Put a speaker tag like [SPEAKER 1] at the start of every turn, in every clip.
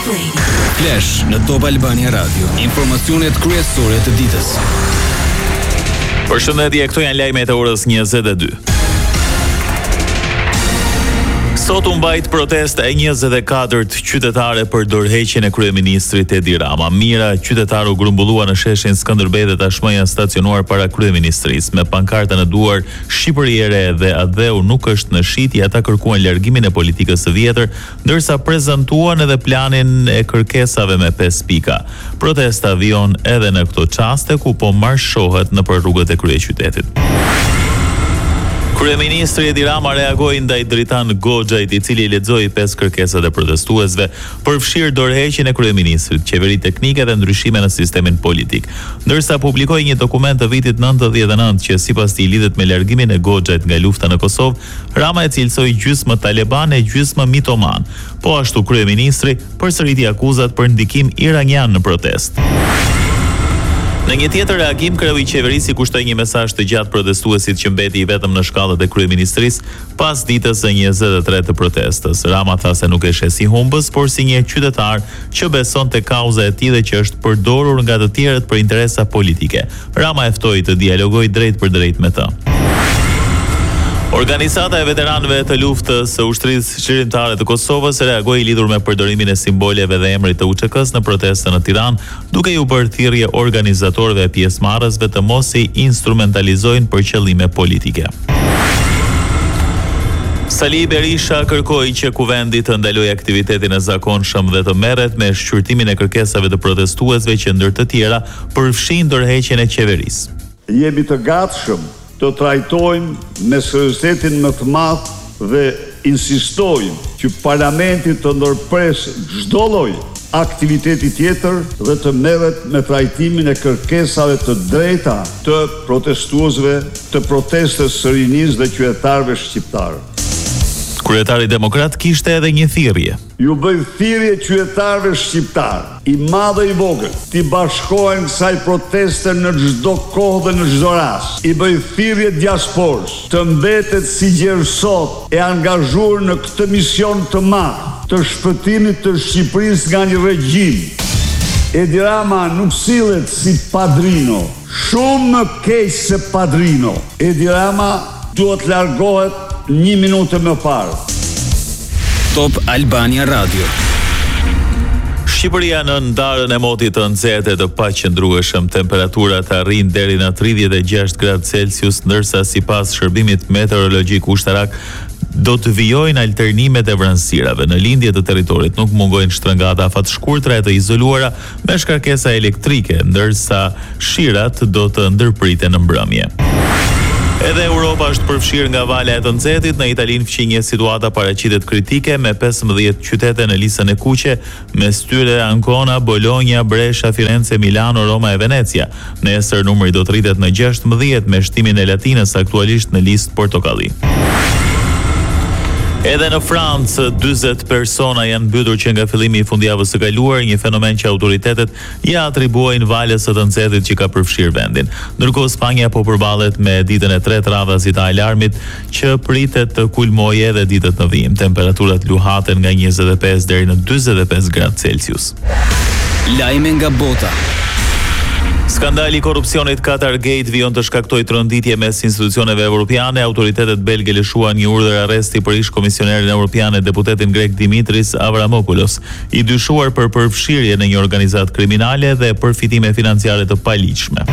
[SPEAKER 1] Flash në Top Albania Radio. Informacionet kryesore të ditës.
[SPEAKER 2] Përshëndetje, këto janë lajmet e orës 22. Sot u mbajt protesta e 24 qytetare për dorëheqjen e kryeministrit Edi Rama. Mira qytetarë u grumbullua në sheshin Skënderbej dhe tashmë janë stacionuar para kryeministrisë me pankarta në duar Shqipëri e re dhe Adheu nuk është në shitje. Ata kërkuan largimin e politikës së vjetër, ndërsa prezantuan edhe planin e kërkesave me 5 pika. Protesta vijon edhe në këto çaste ku po marshohet nëpër rrugët e kryeqytetit. Kryeministri Edi Rama reagoi ndaj Dritan Goxhait, i cili lexoi 5 kërkesat e protestuesve për fshirë dorëheqjen e kryeministrit, qeveri teknike dhe ndryshime në sistemin politik. Ndërsa publikoi një dokument të vitit 99 që sipas tij lidhet me largimin e Goxhait nga lufta në Kosovë, Rama e cilësoi gjysmë taliban e gjysmë mitoman. Po ashtu kryeministri përsëriti akuzat për ndikim iranian në protestë. Në një tjetër reagim, kreu i qeverisë kushtoi një mesazh të gjatë protestuesit që mbeti i vetëm në shkallët e kryeministrisë pas ditës së 23 të protestës. Rama tha se nuk e sheh si humbës, por si një qytetar që beson te kauza e tij dhe që është përdorur nga të tjerët për interesa politike. Rama e ftoi të dialogojë drejt për drejt me të. Organizata e veteranëve të luftës së ushtrisë shërimtare të Kosovës reagoi lidhur me përdorimin e simboleve dhe emrit të UÇK-s në protestën në Tiranë, duke u bërë thirrje organizatorëve e pjesëmarrësve të mos i instrumentalizojnë për qëllime politike. Sali Berisha kërkoi që kuvendi të ndalojë aktivitetin e zakonshëm dhe të merret me shqyrtimin e kërkesave të protestuesve që ndër të tjera përfshin dorëheqjen e qeverisë.
[SPEAKER 3] Jemi të gatshëm të trajtojmë me seriozitetin më të madh dhe insistojmë që parlamenti të ndërpresë çdo lloj aktiviteti tjetër dhe të merret me trajtimin e kërkesave të drejta të protestuesve të protestës së rinisë dhe qytetarëve shqiptarë.
[SPEAKER 2] Kryetari demokrat kishte edhe një thirrje.
[SPEAKER 3] Ju bëj thirrje qytetarëve shqiptarë, i madh dhe i vogël, të bashkohen kësaj proteste në çdo kohë dhe në çdo rast. I bëj thirrje diasporës, të mbetet si gjerësot e angazhuar në këtë mision të madh të shpëtimit të Shqipërisë nga një regjim. Edi Rama nuk sillet si padrino, shumë më keq se padrino. Edi Rama duhet largohet 1 minutë më parë.
[SPEAKER 1] Top Albania Radio.
[SPEAKER 2] Shqipëria në ndarën e motit të nxehtë të paqëndrueshëm, temperaturat arrin deri në 36 gradë Celsius, ndërsa sipas shërbimit meteorologjik ushtarak do të vijojnë alternimet e vranësirave. Në lindje të territorit nuk mungojnë shtrëngata afat shkurtra e të izoluara me shkarkesa elektrike, ndërsa shirat do të ndërpriten në mbrëmje. Edhe Europa është përfshirë nga vala e të nxehtit. Në Italinë fqi një situata paraqitet kritike me 15 qytete në listën e kuqe, mes tyre Ancona, Bologna, Brescia, Firenze, Milano, Roma e Venecia. Nesër numri do të rritet në 16 me shtimin e Latinës aktualisht në listë portokalli. Edhe në Francë, 40 persona janë mbytur që nga fillimi i fundjavës së kaluar, një fenomen që autoritetet ja atribuojnë valës së të nxehtit që ka përfshirë vendin. Ndërkohë Spanja po përballet me ditën e tretë radhasit të alarmit që pritet të kulmojë edhe ditët në vijim. Temperaturat luhaten nga 25 deri në 45 gradë Celsius.
[SPEAKER 1] Lajme nga bota.
[SPEAKER 2] Skandali i korrupsionit Qatargate vijon të shkaktoj tronditje mes institucioneve evropiane. Autoritetet belge lëshuan një urdhër arresti për ish-komisionerin evropian e deputetin grek Dimitris Avramopoulos, i dyshuar për përfshirje në një organizatë kriminale dhe përfitime financiare të paligjshme.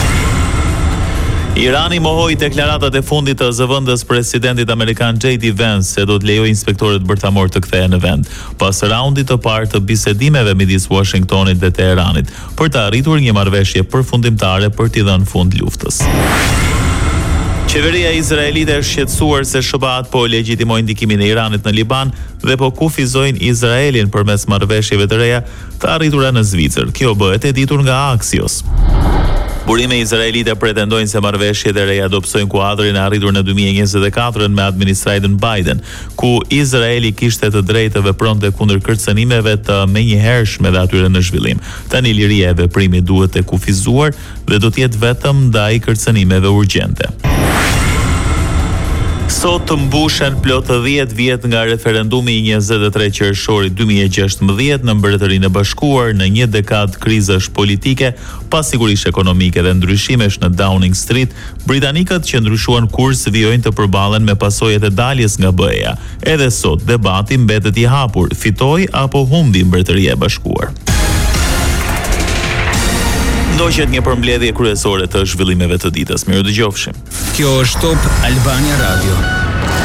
[SPEAKER 2] Irani mohoi deklaratat e fundit të zëvendës presidentit amerikan J.D. Vance se do të lejojë inspektorët bërthamor të kthehen në vend pas raundit të parë të bisedimeve midis Washingtonit dhe Teheranit për të arritur një marrëveshje përfundimtare për t'i dhënë fund luftës. Qeveria izraelite është shqetësuar se SBA po legjitimojnë ndikimin e Iranit në Liban dhe po kufizojnë Izraelin përmes marrëveshjeve të reja të arritura në Zvicër. Kjo bëhet e ditur nga Axios. Burime izraelite pretendojnë se marrëveshjet e reja dobësojnë kuadrin e arritur në 2024 me administratën Biden, ku Izraeli kishte të drejtë të vepronte kundër kërcënimeve të menjëhershme dhe atyre në zhvillim. Tani liria e veprimit duhet të kufizuar dhe do të jetë vetëm ndaj kërcënimeve urgjente. Sot të mbushen plot 10 vjet nga referendumi i 23 qershorit 2016 në Mbretërinë e Bashkuar në një dekadë krizash politike, pasigurisht ekonomike dhe ndryshimesh në Downing Street, britanikët që ndryshuan kurs vijojnë të përballen me pasojat e daljes nga BE-ja. Edhe sot debati mbetet i hapur, fitoi apo humbi Mbretëria e Bashkuar. Ndoqet një përmbledhje kryesore të zhvillimeve të ditës. Mirë dëgjofshim.
[SPEAKER 1] Kjo është Top Albania Radio.